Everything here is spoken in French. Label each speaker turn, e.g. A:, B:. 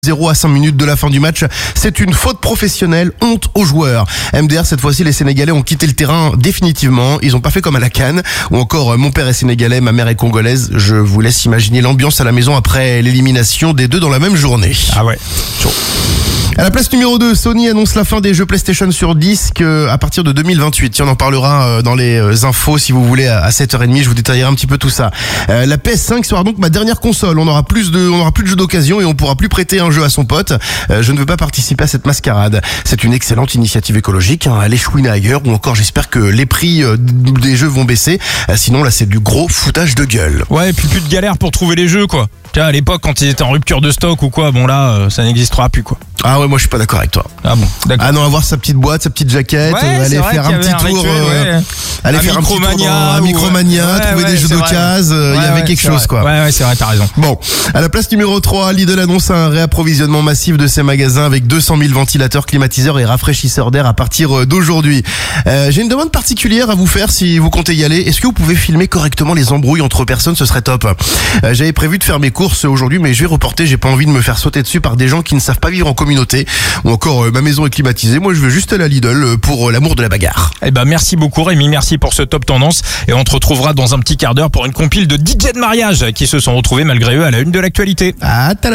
A: 0 à 5 minutes de la fin du match, c'est une faute professionnelle, honte aux joueurs. MDR, cette fois-ci, les Sénégalais ont quitté le terrain définitivement. Ils ont pas fait comme à la CAN, ou encore mon père est sénégalais, ma mère est congolaise. Je vous laisse imaginer l'ambiance à la maison après l'élimination des deux dans la même journée.
B: Ah ouais.
A: Chaud. À la place numéro 2, Sony annonce la fin des jeux PlayStation sur disque à partir de 2028. On en parlera dans les infos si vous voulez à 7h30. Je vous détaillerai un petit peu tout ça. La PS5 sera donc ma dernière console. On aura plus de jeux d'occasion et on pourra plus prêter un jeu à son pote. Je ne veux pas participer à cette mascarade. C'est une excellente initiative écologique. Allez chouiner ailleurs, ou encore j'espère que les prix des jeux vont baisser. Sinon là c'est du gros foutage de gueule.
B: Ouais, et puis plus de galère pour trouver les jeux quoi. Tiens, à l'époque quand ils étaient en rupture de stock ou quoi, bon là ça n'existera plus quoi.
A: Ah ouais, moi je suis pas d'accord avec toi.
B: Ah bon, d'accord.
A: Ah non, avoir sa petite boîte, sa petite jaquette, aller faire un petit tour, aller faire un petit tour dans Micromania, trouver des jeux d'occasion, il y avait quelque chose quoi.
B: Ouais, c'est vrai, t'as raison.
A: Bon, à la place numéro 3, Lidl annonce un réapprovisionnement massif de ses magasins avec 200 000 ventilateurs, climatiseurs et rafraîchisseurs d'air à partir d'aujourd'hui. J'ai une demande particulière à vous faire si vous comptez y aller. Est-ce que vous pouvez filmer correctement les embrouilles entre personnes? Ce serait top. J'avais prévu de faire mes courses aujourd'hui, mais je vais reporter. J'ai pas envie de me faire sauter dessus par des gens qui ne savent pas vivre en communauté. Ou encore ma maison est climatisée. Moi, je veux juste aller à Lidl pour l'amour de la bagarre.
B: Eh ben, merci beaucoup Rémi, merci pour ce top tendance. Et on te retrouvera dans un petit quart d'heure pour une compile de DJ de mariage qui se sont retrouvés malgré eux à la une de l'actualité.
A: À